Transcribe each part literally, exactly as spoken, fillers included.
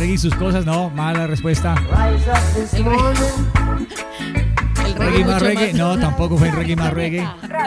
reggae y sus cosas, no, mala respuesta. El reggae. El reggae Reggae más mucho reggae, más. no, tampoco fue reggae más reggae.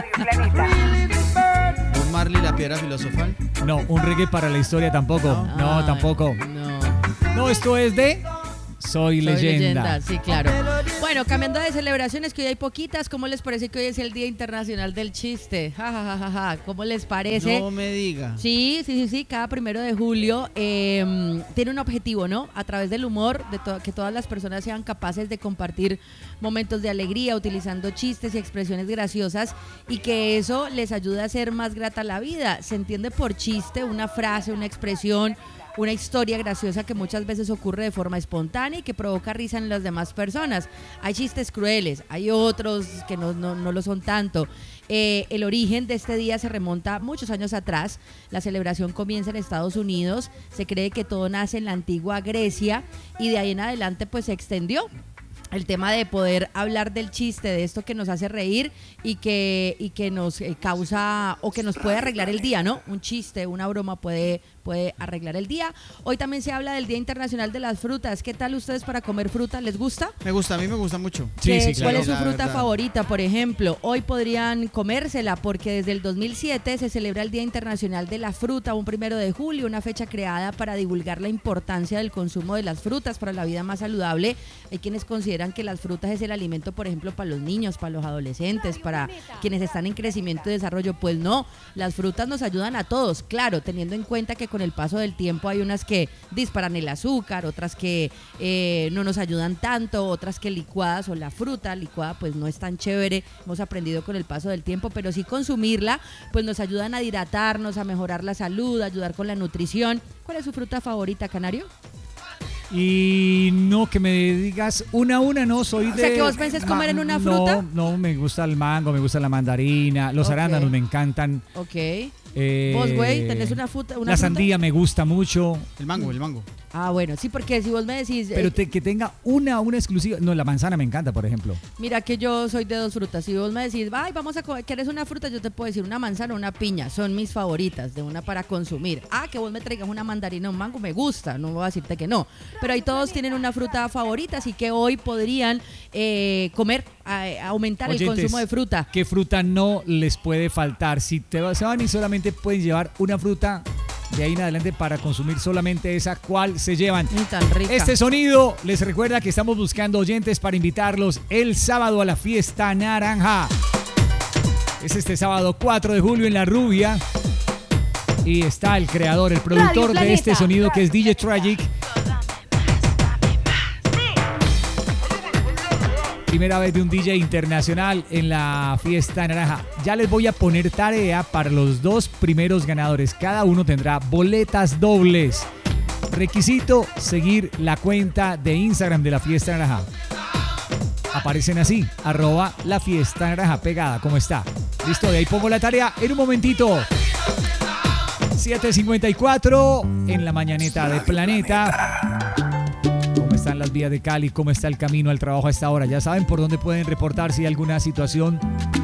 Bob Marley, la piedra filosofal. No, un reggae para la historia tampoco. No, Ay, tampoco. No. No, esto es de Soy, Soy leyenda. Sí, claro. Bueno, cambiando de celebraciones, que hoy hay poquitas, ¿cómo les parece que hoy es el Día Internacional del Chiste? Ja, ja, ja, ja, ja. ¿Cómo les parece? No me diga. Sí, sí, sí, sí, cada primero de julio eh, tiene un objetivo, ¿no? A través del humor, de to- que todas las personas sean capaces de compartir momentos de alegría, utilizando chistes y expresiones graciosas, y que eso les ayude a hacer más grata la vida. Se entiende por chiste una frase, una expresión, una historia graciosa que muchas veces ocurre de forma espontánea y que provoca risa en las demás personas. Hay chistes crueles, hay otros que no, no, no lo son tanto. Eh, el origen de este día se remonta muchos años atrás. La celebración comienza en Estados Unidos. Se cree que todo nace en la antigua Grecia y de ahí en adelante pues se extendió. El tema de poder hablar del chiste, de esto que nos hace reír y que, y que nos eh, causa o que nos puede arreglar el día, ¿no? Un chiste, una broma puede, puede arreglar el día. Hoy también se habla del Día Internacional de las Frutas. ¿Qué tal ustedes para comer fruta? ¿Les gusta? Me gusta, a mí me gusta mucho. Sí, ¿Qué- sí, claro. ¿Cuál es su La fruta verdad. favorita, por ejemplo? Hoy podrían comérsela porque desde el dos mil siete se celebra el Día Internacional de la Fruta, un primero de julio, una fecha creada para divulgar la importancia del consumo de las frutas para la vida más saludable. Hay quienes consideran que las frutas es el alimento, por ejemplo, para los niños, para los adolescentes, para quienes están en crecimiento y desarrollo. Pues no, las frutas nos ayudan a todos, claro, teniendo en cuenta que con el paso del tiempo hay unas que disparan el azúcar, otras que eh, no nos ayudan tanto, otras que licuadas, o la fruta licuada pues no es tan chévere, hemos aprendido con el paso del tiempo, pero sí consumirla pues nos ayudan a hidratarnos, a mejorar la salud, a ayudar con la nutrición. ¿Cuál es su fruta favorita, Canario? Y no que me digas una a una, no soy de. O sea, que vos pensés comer en una fruta. No, no, me gusta el mango, me gusta la mandarina, los Ok. arándanos me encantan. Ok. eh, ¿Vos, güey, tenés una fruta? Una la fruta? sandía me gusta mucho, El mango, el mango. Ah, bueno, sí, porque si vos me decís... pero eh, te- que tenga una, una exclusiva. No, la manzana me encanta, por ejemplo. Mira que yo soy de dos frutas. Si vos me decís, ay, vamos a comer, ¿quieres una fruta? Yo te puedo decir una manzana o una piña. Son mis favoritas, de una para consumir. Ah, que vos me traigas una mandarina o un mango, me gusta. No voy a decirte que no. Pero ahí todos tienen una fruta favorita, así que hoy podrían eh, comer, a- aumentar el Oyentes, consumo de fruta. ¿qué fruta no les puede faltar? Si te va- se van y solamente pueden llevar una fruta, de ahí en adelante para consumir solamente esa, ¿cuál se llevan? Ni tan rica. Este sonido les recuerda que estamos buscando oyentes para invitarlos el sábado a la fiesta naranja. Es este sábado cuatro de julio en La Rubia. Y está el creador, el productor de este sonido, que es D J Tragic. Primera vez de un D J internacional en la fiesta naranja. Ya les voy a poner tarea para los dos primeros ganadores. Cada uno tendrá boletas dobles. Requisito: seguir la cuenta de Instagram de la fiesta naranja. Aparecen así, arroba la fiesta naranja, pegada, como está. Listo, de ahí pongo la tarea en un momentito. siete cincuenta y cuatro en la mañaneta de Planeta. ¿Cómo están las vías de Cali? ¿Cómo está el camino al trabajo a esta hora? Ya saben por dónde pueden reportar si hay alguna situación